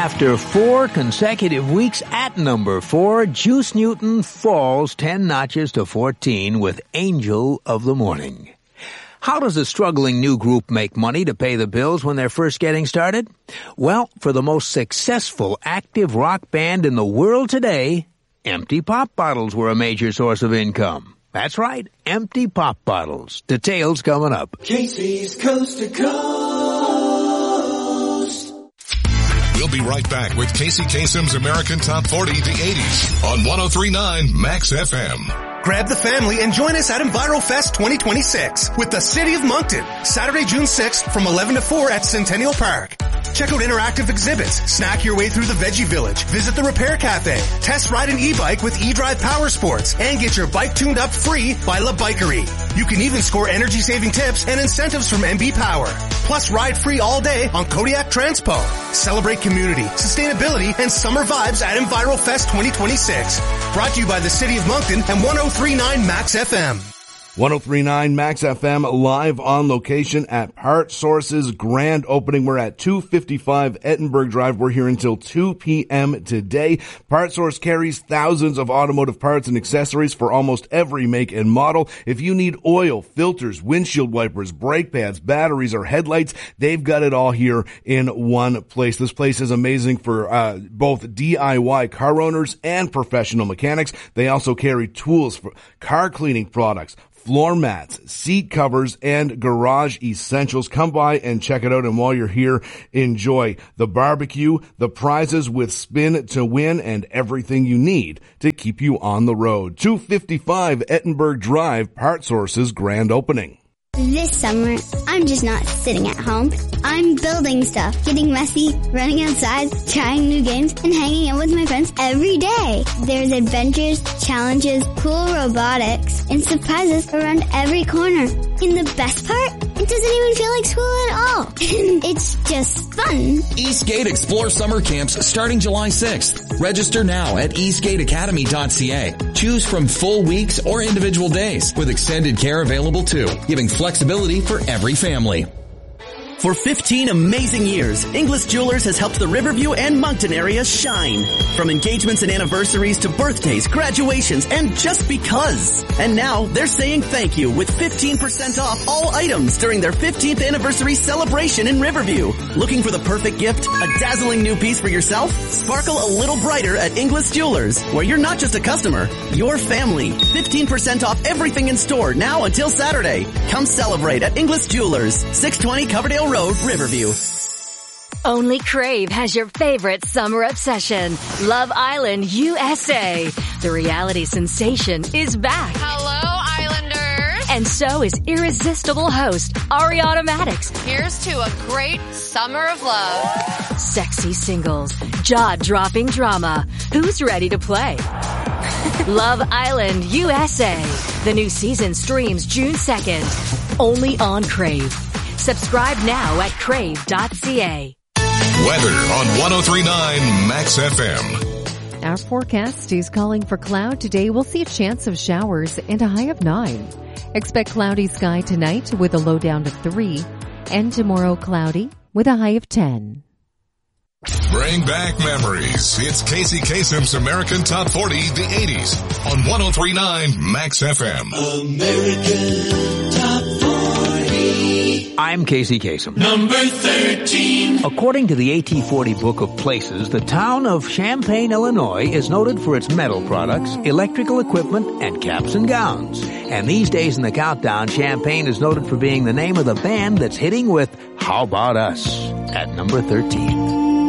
After 4 consecutive weeks at number 4, Juice Newton falls 10 notches to 14 with Angel of the Morning. How does a struggling new group make money to pay the bills when they're first getting started? Well, for the most successful active rock band in the world today, empty pop bottles were a major source of income. That's right, empty pop bottles. Details coming up. Casey's Coast to Coast. We'll be right back with Casey Kasem's American Top 40, the 80s on 103.9 Max FM. Grab the family and join us at EnviroFest 2026 with the City of Moncton, Saturday, June 6th from 11 to 4 at Centennial Park. Check out interactive exhibits, snack your way through the Veggie Village, visit the Repair Cafe, test ride an e-bike with eDrive Power Sports, and get your bike tuned up free by La Bikery. You can even score energy-saving tips and incentives from MB Power. Plus ride free all day on Kodiak Transpo. Celebrate community, sustainability, and summer vibes at EnviroFest 2026. Brought to you by the City of Moncton and 103.9 Max FM. 103.9 Max FM live on location at Part Source's grand opening. We're at 255 Ettenberg Drive. We're here until 2 p.m. today. Part Source carries thousands of automotive parts and accessories for almost every make and model. If you need oil, filters, windshield wipers, brake pads, batteries, or headlights, they've got it all here in one place. This place is amazing for both DIY car owners and professional mechanics. They also carry tools for car cleaning products, floor mats, seat covers, and garage essentials. Come by and check it out. And while you're here, enjoy the barbecue, the prizes with Spin to Win, and everything you need to keep you on the road. 255 Ettenberg Drive, Part Source's grand opening. This summer, I'm just not sitting at home. I'm building stuff, getting messy, running outside, trying new games, and hanging out with my friends every day. There's adventures, challenges, cool robotics, and surprises around every corner. And the best part? It doesn't even feel like school at all. It's just fun. Eastgate Explore Summer Camps starting July 6th. Register now at eastgateacademy.ca. Choose from full weeks or individual days with extended care available too, giving flexibility for every family. For 15 amazing years, Inglis Jewelers has helped the Riverview and Moncton area shine. From engagements and anniversaries to birthdays, graduations, and just because. And now they're saying thank you with 15% off all items during their 15th anniversary celebration in Riverview. Looking for the perfect gift? A dazzling new piece for yourself? Sparkle a little brighter at Inglis Jewelers, where you're not just a customer, you're family. 15% off everything in store now until Saturday. Come celebrate at Inglis Jewelers, 620 Coverdale Road, Riverview. Only Crave has your favorite summer obsession, Love Island, USA. The reality sensation is back. Hello, Islanders. And so is irresistible host, Ariana Maddox. Here's to a great summer of love. Sexy singles, jaw-dropping drama. Who's ready to play? Love Island, USA. The new season streams June 2nd. Only on Crave. Subscribe now at crave.ca. Weather on 103.9 Max FM. Our forecast is calling for cloud. Today we'll see a chance of showers and a high of 9. Expect cloudy sky tonight with a low down to 3. And tomorrow cloudy with a high of 10. Bring back memories. It's Casey Kasem's American Top 40, the 80s on 103.9 Max FM. American Top 40. I'm Casey Kasem. Number 13. According to the AT40 Book of Places, the town of Champaign, Illinois is noted for its metal products, electrical equipment, and caps and gowns. And these days in the countdown, Champaign is noted for being the name of the band that's hitting with How About Us at number 13.